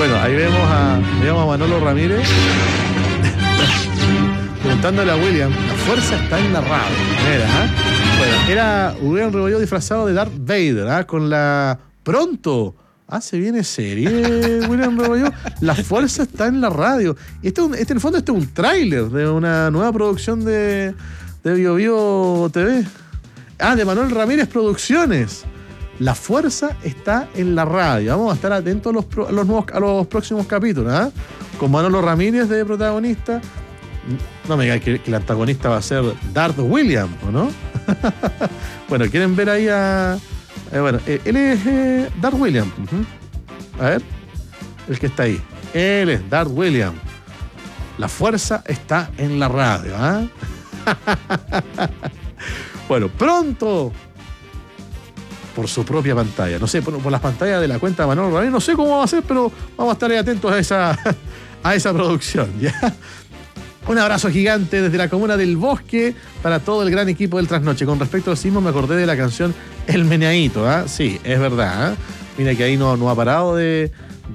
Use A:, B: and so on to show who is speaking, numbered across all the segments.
A: Bueno, ahí vemos a Manolo Ramírez preguntándole a William, la fuerza está en la radio. Bueno, era William Rebolledo disfrazado de Darth Vader, con la... Pronto. Se viene serie, William Rebolledo. La fuerza está en la radio. Y en el fondo este es un tráiler de una nueva producción de Bio Bio TV. De Manuel Ramírez Producciones. La fuerza está en la radio. Vamos a estar atentos a los próximos capítulos, con Manolo Ramírez de protagonista. No me digas que el antagonista va a ser Darth William, ¿o no? Bueno, ¿quieren ver ahí a...? Él es Darth William. A ver, el que está ahí. Él es Darth William. La fuerza está en la radio, Bueno, pronto por su propia pantalla. No sé, por las pantallas de la cuenta de Manolo Ramírez. No sé cómo va a ser, pero vamos a estar ahí atentos a esa producción, ¿ya? Un abrazo gigante desde la comuna del Bosque para todo el gran equipo del Trasnoche. Con respecto al sismo, me acordé de la canción El Meneadito, Sí, es verdad, Mira que ahí no ha parado de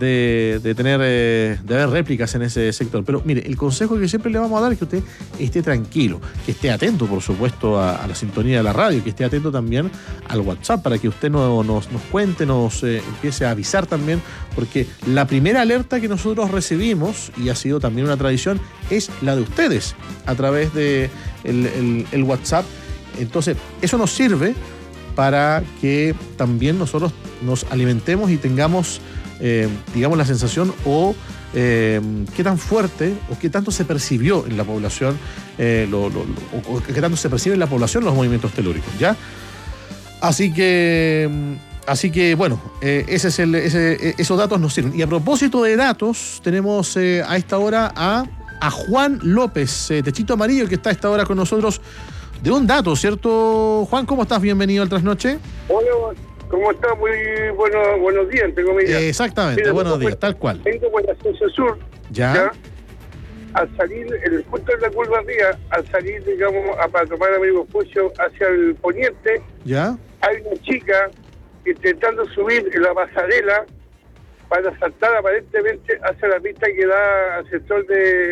A: haber réplicas en ese sector. Pero mire, el consejo que siempre le vamos a dar es que usted esté tranquilo, que esté atento, por supuesto, a la sintonía de la radio, que esté atento también al WhatsApp para que usted nos cuente, nos empiece a avisar también, porque la primera alerta que nosotros recibimos, y ha sido también una tradición, es la de ustedes a través de el WhatsApp. Entonces, eso nos sirve para que también nosotros nos alimentemos y tengamos digamos la sensación o qué tan fuerte o qué tanto se percibió en la población o qué tanto se percibe en la población los movimientos telúricos, ¿ya? Así que bueno, esos datos nos sirven. Y a propósito de datos, tenemos a esta hora a Juan López, Techito Amarillo, que está a esta hora con nosotros de un dato, ¿cierto? Juan, ¿cómo estás? Bienvenido al Trasnoche.
B: Hola, ¿cómo estás? Muy buenos días, entre comillas.
A: Exactamente, mira, buenos días, tal cual.
B: Vengo por la Ascenso Sur. ¿Ya? Al salir, justo en la curva arriba, al salir, digamos, para tomar Américo Vespucio hacia el poniente,
A: ¿ya? Hay
B: una chica intentando subir en la pasarela para saltar aparentemente hacia la pista que da al sector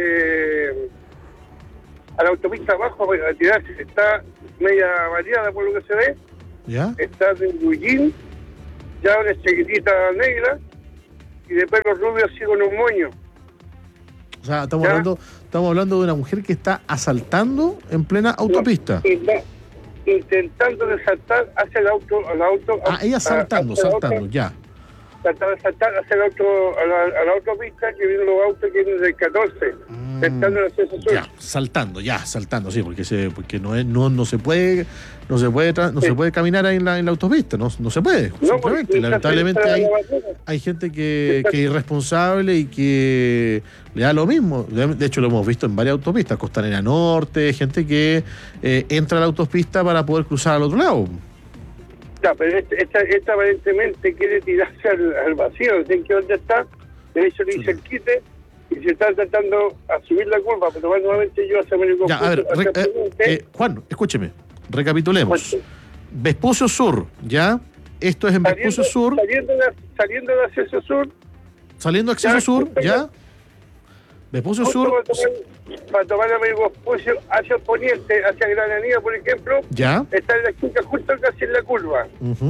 B: a la autopista abajo para tirarse. Está media variada por lo que se ve.
A: ¿Ya?
B: Está de Guillín, ya una chiquitita negra y de pelo rubio así con un moño.
A: O sea, estamos hablando de una mujer que está asaltando en plena autopista.
B: Intentando de saltar hacia el auto.
A: Ella saltando, ya.
B: Trataba de saltar hacia el auto, a la autopista que vienen los autos que vienen del 14, saltando en el Ascenso Sur.
A: Saltando, sí, porque no se puede caminar ahí en la autopista, no se puede, simplemente. Lamentablemente hay gente que es irresponsable y que le da lo mismo. De hecho, lo hemos visto en varias autopistas, Costanera Norte, gente que entra a la autopista para poder cruzar al otro lado.
B: Ya, pero esta aparentemente quiere tirarse al vacío, no sé dónde está, de hecho le hice el quite y se está tratando a subir la curva, pero nuevamente yo hacia Américo.
A: Ya, a ver, Juan, escúcheme, recapitulemos. Vespucio Sur, ¿ya? Esto es en Vespucio Sur.
B: Saliendo de Acceso Sur.
A: Saliendo de Acceso Sur, ¿ya? Vespucio Sur.
B: Para tomar Américo Vespucio hacia el poniente, hacia Gran Avenida, por ejemplo.
A: Ya.
B: Está en la chica justo casi en la curva.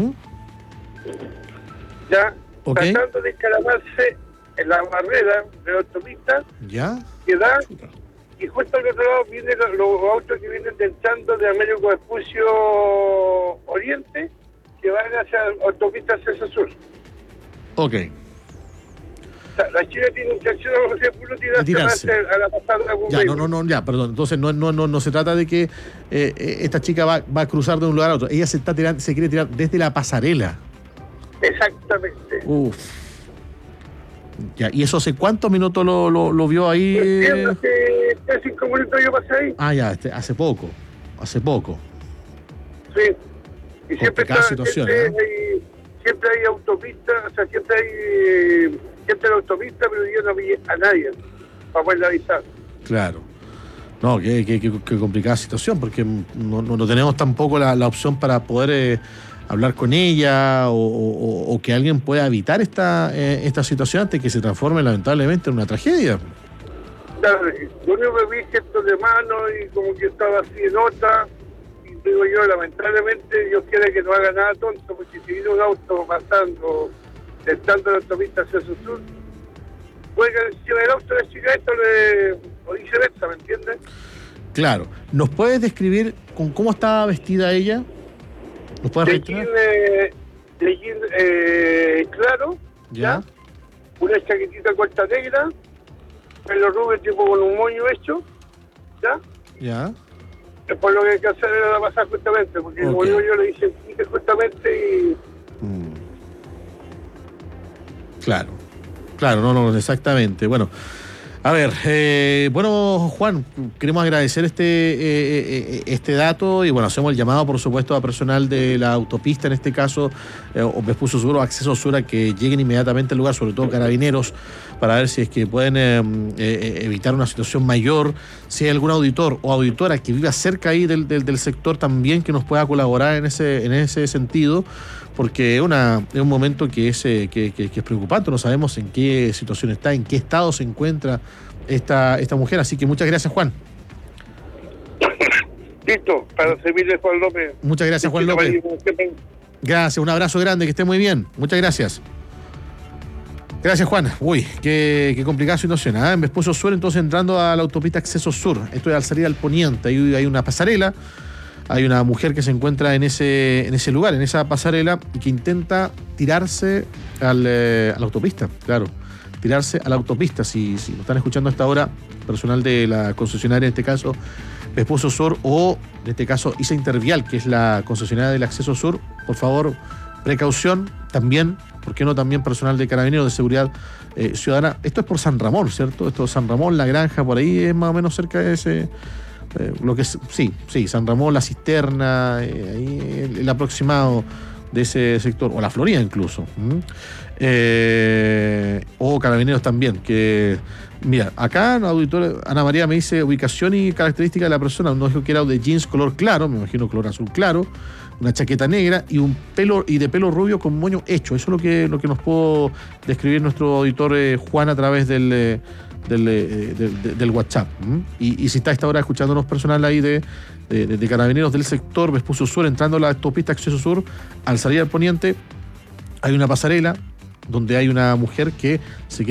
B: Ya.
A: Okay.
B: Tratando de escalamarse en la barrera de la autopista.
A: Ya.
B: Que da. Y justo al otro lado vienen los autos que vienen entrando de Américo Vespucio Oriente, que van hacia la autopista Acceso Sur.
A: Ok.
B: La China tiene intención de tirarse a la pasada.
A: Ya, perdón. Entonces no se trata de que esta chica va a cruzar de un lugar a otro. Ella se quiere tirar desde la pasarela.
B: Exactamente.
A: Ya, ¿y eso hace cuántos minutos lo vio ahí?
B: Hace 5 minutos yo pasé ahí.
A: Ya, hace poco.
B: Sí. Y siempre
A: situación,
B: siempre hay autopistas, o sea, siempre hay la autopista, pero yo no vi a nadie para poder avisar.
A: Claro. No, qué complicada situación, porque no tenemos tampoco la opción para poder hablar con ella o que alguien pueda evitar esta situación antes de que se transforme lamentablemente en una tragedia.
B: Claro, lo único que vi gestos de mano y como que estaba así en nota, y digo yo, lamentablemente, Dios quiere que no haga nada tonto, porque si viene un auto pasando, estando en la autopista hacia su sur, puede que encima del auto de chica esto o viceversa, ¿me entiendes?
A: Claro. ¿Nos puedes describir con cómo estaba vestida ella? ¿Nos puedes registrar?
B: De jean claro,
A: ¿Ya?
B: una chaquetita corta negra, pelo rubio tipo con un moño hecho, ¿ya?
A: ¿Ya?
B: Después lo que hay que hacer era pasar justamente, porque como
A: Okay.
B: digo yo le hice justamente y...
A: Claro, no, exactamente. Bueno, a ver, bueno, Juan, queremos agradecer este dato y bueno, hacemos el llamado, por supuesto, a personal de la autopista, en este caso, o Vespucio Sur o Acceso Sur, a que lleguen inmediatamente al lugar, sobre todo carabineros, para ver si es que pueden evitar una situación mayor. Si hay algún auditor o auditora que viva cerca ahí del sector también, que nos pueda colaborar en ese sentido, porque es un momento que es preocupante. No sabemos en qué situación está, en qué estado se encuentra esta mujer. Así que muchas gracias, Juan.
B: Listo, para servirle, Juan López.
A: Muchas gracias, Juan López. Gracias, un abrazo grande, que esté muy bien. Muchas gracias. Gracias, Juan. Uy, qué complicada situación, ¿eh? En Vespucio Sur, entonces entrando a la autopista Acceso Sur. Esto es al salir al poniente. Ahí hay una pasarela. Hay una mujer que se encuentra en ese lugar, en esa pasarela, y que intenta tirarse a la autopista, claro. Tirarse a la autopista. Si lo están escuchando hasta ahora, personal de la concesionaria, en este caso Vespucio Sur, o en este caso ISA Intervial, que es la concesionaria del Acceso Sur, por favor, precaución. También, ¿por qué no también personal de Carabineros de Seguridad Ciudadana? Esto es por San Ramón, ¿cierto? Esto es San Ramón, La Granja, por ahí es más o menos cerca de ese... lo que es, sí, San Ramón, La Cisterna, ahí el aproximado de ese sector, o La Florida incluso, o Carabineros también, que mira, acá auditor Ana María me dice ubicación y característica de la persona. Nos dijo que era de jeans color claro, me imagino color azul claro, una chaqueta negra y de pelo rubio con moño hecho. Eso es lo que nos pudo describir nuestro auditor Juan a través del WhatsApp. Y si está a esta hora escuchándonos personal ahí de Carabineros del sector Vespucio Sur, entrando a la autopista Acceso Sur, al salir al poniente hay una pasarela donde hay una mujer que se